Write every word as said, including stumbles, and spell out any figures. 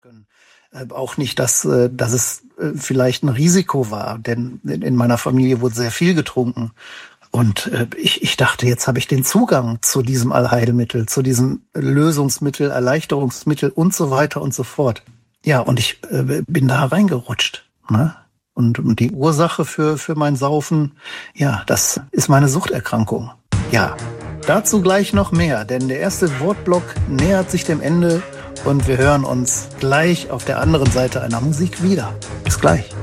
Äh, auch nicht, dass, äh, dass es äh, vielleicht ein Risiko war, denn in, in meiner Familie wurde sehr viel getrunken. Und äh, ich, ich dachte, jetzt habe ich den Zugang zu diesem Allheilmittel, zu diesem Lösungsmittel, Erleichterungsmittel und so weiter und so fort. Ja, und ich äh, bin da reingerutscht. Ne? Und, und die Ursache für, für mein Saufen, ja, das ist meine Suchterkrankung. Ja, dazu gleich noch mehr, denn der erste Wortblock nähert sich dem Ende und wir hören uns gleich auf der anderen Seite einer Musik wieder. Bis gleich.